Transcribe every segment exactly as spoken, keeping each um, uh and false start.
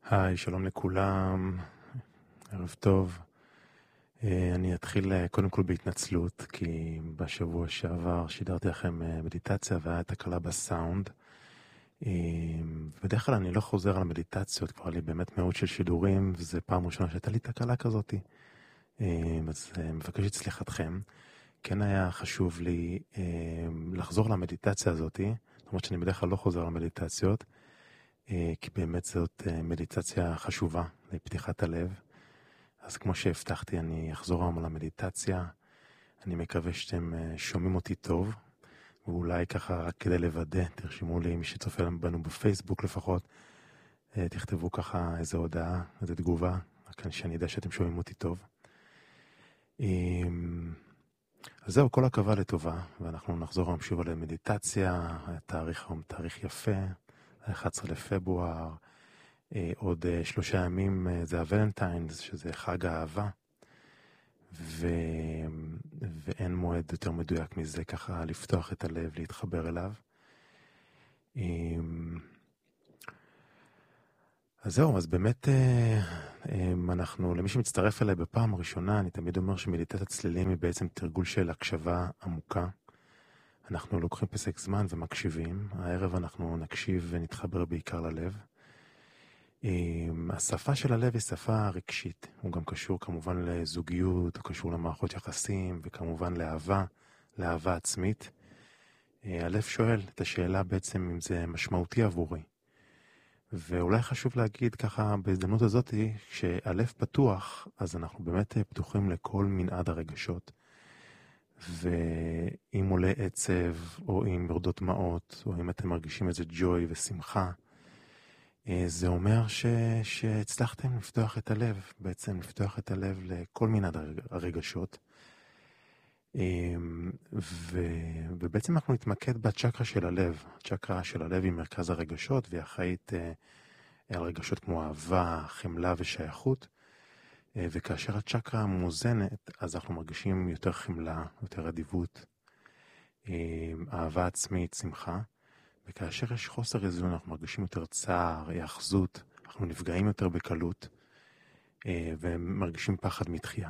היי, שלום לכולם, ערב טוב. אה, אני אתחיל אה, קודם כל בהתנצלות, כי בשבוע שעבר שידרתי לכם אה, מדיטציה והיה תקלה בסאונד. אה, בדרך כלל אני לא חוזר על המדיטציות, כבר לי באמת מאות של שידורים, וזו פעם ראשונה שהייתה לי תקלה כזאת. אה, אז אה, מבקש את סליחתכם. כן היה חשוב לי אה, לחזור למדיטציה הזאת, למרות שאני בדרך כלל לא חוזר למדיטציות, אה, כי באמת זאת אה, מדיטציה חשובה לפתיחת הלב. אז כמו שהבטחתי, אני אחזור היום על המדיטציה. אני מקווה שאתם אה, שומעים אותי טוב, ואולי ככה רק כדי לוודא, תרשמו לי, מי שצופה בנו בפייסבוק לפחות, אה, תכתבו ככה איזו הודעה, איזו תגובה, רק שאני יודע שאתם שומעים אותי טוב. אמ, אז זהו, כל הקווה לטובה, ואנחנו נחזור היום שוב על המדיטציה. התאריך היום תאריך יפה, ה-אחד עשר לפברואר, אה, עוד אה, שלושה ימים אה, זה הוולנטיינס, שזה חג האהבה, ו... ואין מועד יותר מדויק מזה, ככה לפתוח את הלב, להתחבר אליו. אמ, אז זהו, אז באמת אה, אמ, אנחנו, למי שמצטרף אליי בפעם הראשונה, אני תמיד אומר שמדיטת צלילים היא בעצם תרגול של הקשבה עמוקה. אנחנו לוקחים פסק זמן ומקשיבים. הערב אנחנו נקשיב ונתחבר בעיקר ללב. אמ, השפה של הלב היא שפה רגשית. הוא גם קשור כמובן לזוגיות, הוא קשור למערכות יחסים, וכמובן לאהבה, לאהבה עצמית. אה, הלב שואל את השאלה בעצם אם זה משמעותי עבורי. ואולי חשוב להגיד ככה בהזדמנות הזאת, שהלב פתוח, אז אנחנו באמת פתוחים לכל מנעד הרגשות. ואם עולה עצב, או אם יורדות דמעות, או אם אתם מרגישים איזה ג'וי ושמחה, זה אומר ש... שהצלחתם לפתוח את הלב, בעצם לפתוח את הלב לכל מנעד הרגשות. ו... ובעצם אנחנו נתמקד בצ'קרה של הלב. הצ'קרה של הלב היא מרכז הרגשות, והיא אחראית על רגשות כמו אהבה, חמלה ושייכות. וכאשר הצ'קרה מוזנת, אז אנחנו מרגישים יותר חמלה, יותר אדיבות, אהבה עצמית, שמחה. וכאשר יש חוסר איזון, אנחנו מרגישים יותר צער, היאחזות, אנחנו נפגעים יותר בקלות, ומרגישים פחד מתחייה.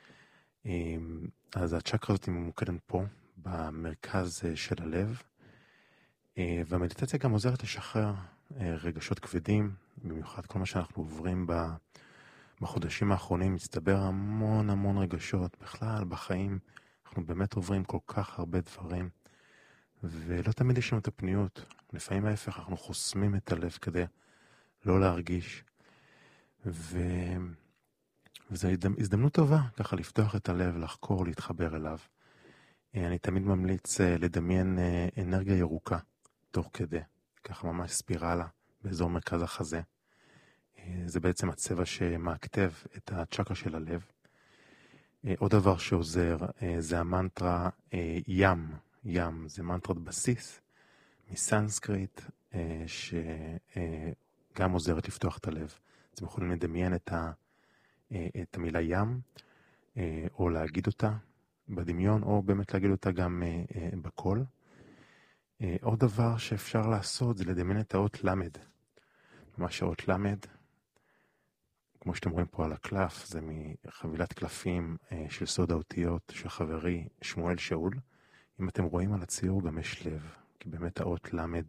אז הצ'קרה הזאת ממוקדת פה, במרכז של הלב, והמדיטציה גם עוזרת לשחרר רגשות כבדים, במיוחד כל מה שאנחנו עוברים בחודשים האחרונים, מצטבר המון המון רגשות, בכלל בחיים, אנחנו באמת עוברים כל כך הרבה דברים, ולא תמיד יש לנו את הפניות. לפעמים ההפך, אנחנו חוסמים את הלב כדי לא להרגיש, ו... וזו הזדמנות טובה ככה לפתוח את הלב, לחקור, להתחבר אליו. אני תמיד ממליץ לדמיין אנרגיה ירוקה תוך כדי, ככה ממש ספירלה באזור מרכז החזה. זה בעצם הצבע שמעכתב את הצ'קרה של הלב. עוד דבר שעוזר זה המנטרה ים. ים זה מנטרת בסיס מסנסקריט שגם עוזרת לפתוח את הלב. אתם יכולים לדמיין את, ה, את המילה ים, או להגיד אותה בדמיון, או באמת להגיד אותה גם בקול. עוד דבר שאפשר לעשות זה לדמיין את האות למד. ממש האות למד, כמו שאתם רואים פה על הקלף, זה מחבילת קלפים של סוד האותיות של חברי שמואל שאול. אם אתם רואים על הציור גם יש לב, כי באמת האות למד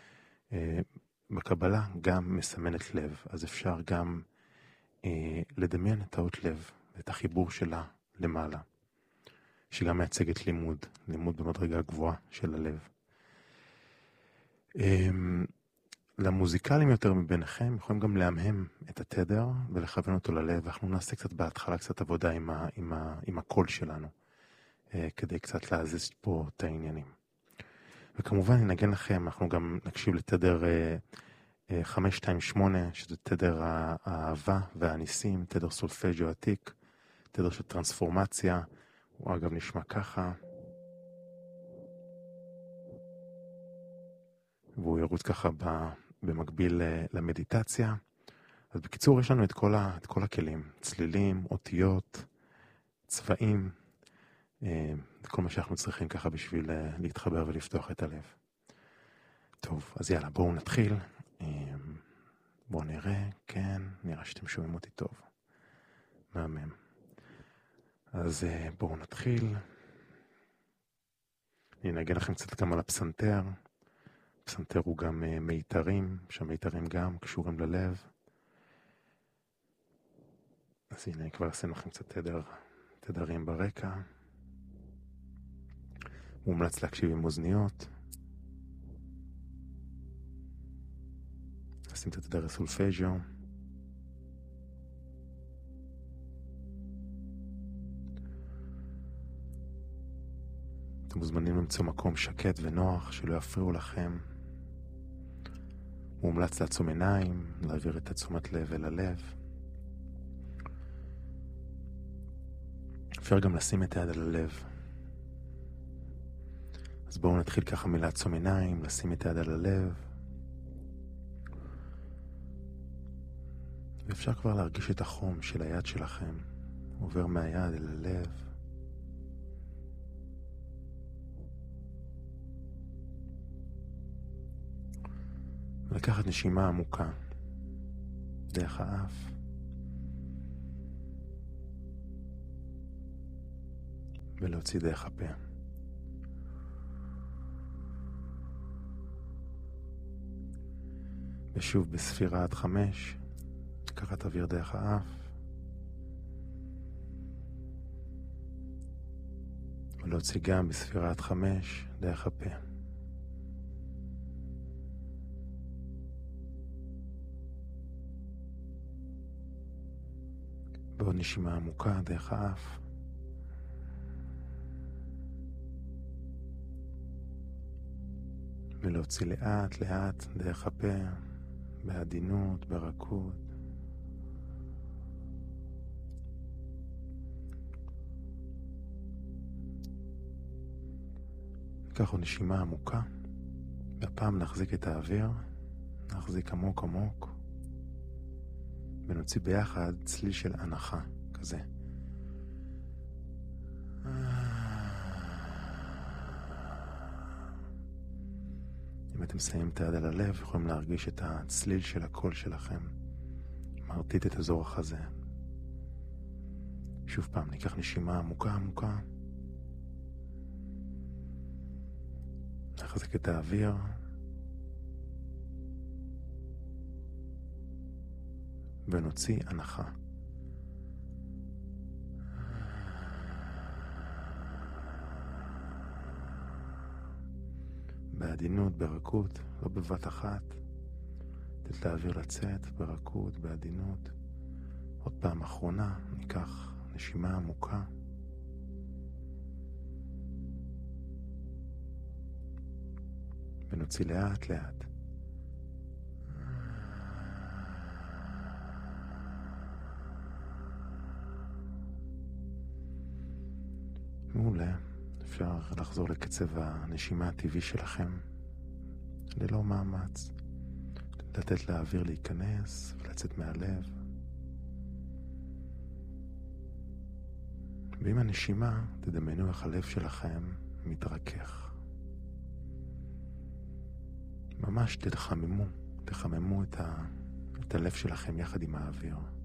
בקבלה גם מסמנת לב, אז אפשר גם אה, לדמיין את האות לב ואת החיבור שלה למעלה, שגם מייצגת לימוד, לימוד במדרגה גבוהה של הלב. אה, למוזיקלים יותר מביניכם יכולים גם להמהם את התדר ולכוון אותו ללב, ואנחנו נעשה קצת בהתחלה קצת עבודה עם, ה, עם, ה, עם הקול שלנו, אה, כדי קצת להזיז פה את העניינים. וכמובן ננגן לכם, אנחנו גם נקשיב לתדר אה, אה, חמש שתיים שמונה, שזה תדר האהבה והניסים, תדר סולפג'ו עתיק, תדר של טרנספורמציה, הוא אגב נשמע ככה, והוא ירוץ ככה במקביל למדיטציה. אז בקיצור יש לנו את כל, ה, את כל הכלים, צלילים, אותיות, צבעים, אה, כל מה שאנחנו צריכים ככה בשביל אה, להתחבר ולפתוח את הלב. טוב, אז יאללה, בואו נתחיל. בואו נראה, כן, נראה שאתם שומעים אותי טוב. מהמם. אז בואו נתחיל. אני אנגן לכם קצת גם על הפסנתר. הפסנתר הוא גם מיתרים, שהמיתרים גם קשורים ללב. אז הנה, אני כבר אשים לכם קצת תדר, תדרים ברקע. מומלץ להקשיב עם אוזניות. נשים את התדר הסולפג'ו. אתם מוזמנים למצוא מקום שקט ונוח שלא יפריעו לכם. מומלץ לעצום עיניים, להעביר את תשומת לב אל הלב. אפשר גם לשים את היד על הלב. אז בואו נתחיל ככה מלעצום עיניים, לשים את היד על הלב. ואפשר כבר להרגיש את החום של היד שלכם, עובר מהיד אל הלב. ולקחת נשימה עמוקה דרך האף. ולהוציא דרך הפה. ושוב בספירה עד חמש, לקחת אוויר דרך האף. ולהוציא גם בספירה עד חמש דרך הפה. ועוד נשימה עמוקה דרך האף. ולהוציא לאט לאט דרך הפה, בעדינות, ברכות. ניקח עוד נשימה עמוקה, והפעם נחזיק את האוויר, נחזיק עמוק עמוק, ונוציא ביחד צליל של הנחה, כזה. אם אתם שמים את היד על הלב, יכולים להרגיש את הצליל של הקול שלכם, מרטיט את אזור החזה. שוב פעם, ניקח נשימה עמוקה עמוקה, נחזיק את האוויר, ונוציא הנחה. בעדינות, ברכות, לא בבת אחת. לתת לאוויר לצאת, ברכות, בעדינות. עוד פעם אחרונה, ניקח נשימה עמוקה. ונוציא לאט לאט. מעולה. אפשר לחזור לקצב הנשימה הטבעי שלכם ללא מאמץ, לתת לאוויר להיכנס ולצאת מהלב. ועם הנשימה תדמיינו איך הלב שלכם מתרכך. ממש תחממו, תחממו את, ה, את הלב שלכם יחד עם האוויר.